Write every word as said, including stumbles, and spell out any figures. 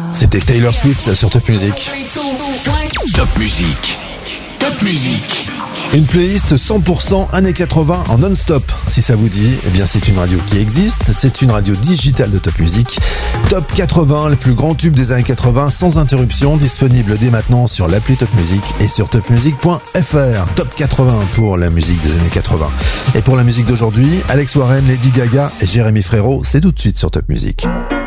C'était Taylor Swift sur Top Music. Top Music. Top Music. Une playlist cent pour cent années quatre-vingts en non-stop. Si ça vous dit, eh bien c'est une radio qui existe, c'est une radio digitale de Top Music. Top quatre-vingts, le plus grand tube des années quatre-vingts sans interruption, disponible dès maintenant sur l'appli Top Music et sur top music point f r. Top quatre-vingts pour la musique des années quatre-vingts. Et pour la musique d'aujourd'hui, Alex Warren, Lady Gaga et Jérémy Frérot, c'est tout de suite sur Top Music.